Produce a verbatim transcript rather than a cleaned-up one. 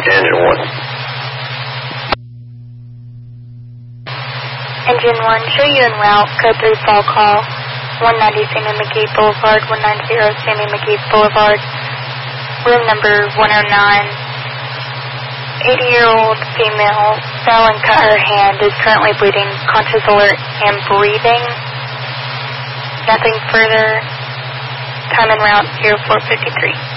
to engine one. Engine one, show you en route, code three fall call, one ninety Sammy McGee Boulevard, one ninety Sammy McGee Boulevard, room number one oh nine. eighty-year-old female fell and cut her hand, is currently bleeding, conscious, alert, and breathing. Nothing further. Time en route, zero four fifty-three.